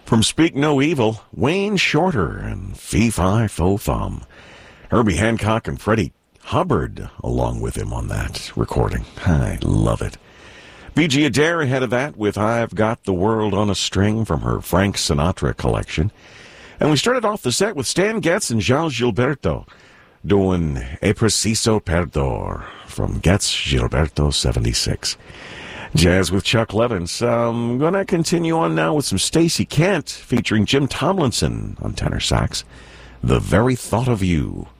From Speak No Evil, Wayne Shorter and Fee Fi Fo Fum. Herbie Hancock and Freddie Hubbard along with him on that recording. I love it. B.G. Adair ahead of that with I've Got the World on a String from her Frank Sinatra collection. And we started off the set with Stan Getz and Charles Gilberto doing E Preciso Perdor from Getz Gilberto 76. Jazz with Chuck Levins. I'm going to continue on now with some Stacey Kent featuring Jim Tomlinson on tenor sax. The Very Thought of You.